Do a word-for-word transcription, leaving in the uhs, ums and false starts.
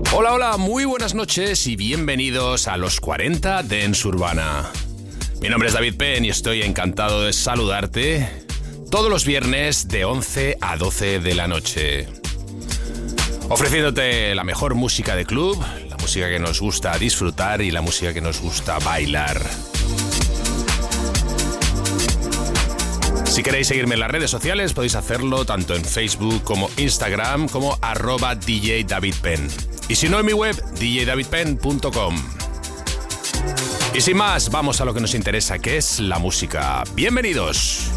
Hola, hola, muy buenas noches y bienvenidos a los cuarenta Dance Urbana. Mi nombre es David Penn y estoy encantado de saludarte todos los viernes de once a doce de la noche, ofreciéndote la mejor música de club, la música que nos gusta disfrutar y la música que nos gusta bailar. Si queréis seguirme en las redes sociales podéis hacerlo tanto en Facebook como Instagram como arroba D J David Penn. Y si no, en mi web d j david penn punto com. Y sin más, vamos a lo que nos interesa, que es la música. ¡Bienvenidos!